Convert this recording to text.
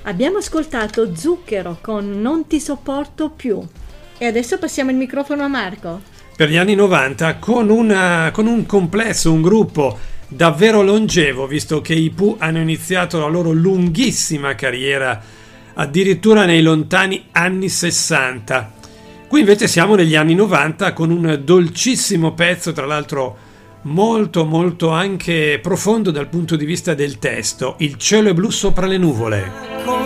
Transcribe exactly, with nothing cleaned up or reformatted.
Abbiamo ascoltato Zucchero con Non ti sopporto più. E adesso passiamo il microfono a Marco. Per gli anni novanta, con, una, con un complesso, un gruppo davvero longevo, visto che i Pooh hanno iniziato la loro lunghissima carriera addirittura nei lontani anni sessanta. Qui invece siamo negli anni novanta con un dolcissimo pezzo, tra l'altro molto molto anche profondo dal punto di vista del testo, Il cielo è blu sopra le nuvole.